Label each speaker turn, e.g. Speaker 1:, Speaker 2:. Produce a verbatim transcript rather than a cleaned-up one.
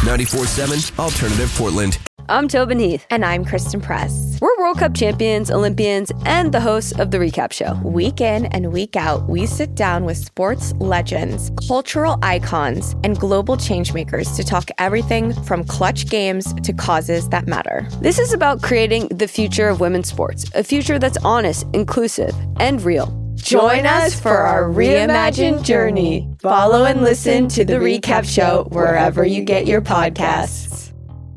Speaker 1: ninety-four point seven Alternative Portland.
Speaker 2: I'm Tobin Heath.
Speaker 3: And I'm Kristen Press.
Speaker 2: We're World Cup champions, Olympians, and the hosts of The Recap Show.
Speaker 3: Week in and week out, we sit down with sports legends, cultural icons, and global changemakers to talk everything from clutch games to causes that matter.
Speaker 2: This is about creating the future of women's sports, a future that's honest, inclusive, and real.
Speaker 3: Join us for our reimagined journey. Follow and listen to The Recap Show wherever you get your podcasts.